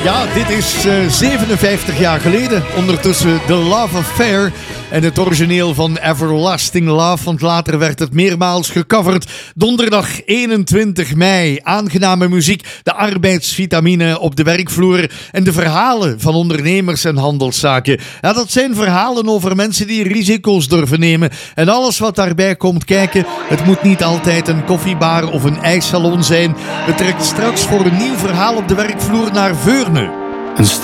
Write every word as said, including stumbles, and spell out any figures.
Ja, dit is uh, zevenenvijftig jaar geleden. Ondertussen The Love Affair en het origineel van Everlasting Love. Want later werd het meermaals gecoverd. Donderdag eenentwintig mei. Aangename muziek, de arbeidsvitamine op de werkvloer en de verhalen van ondernemers en handelszaken. Ja, dat zijn verhalen over mensen die risico's durven nemen. En alles wat daarbij komt kijken. Het moet niet altijd een koffiebar of een ijssalon zijn. Het trekt straks voor een nieuw verhaal op de werkvloer naar Veurne. Een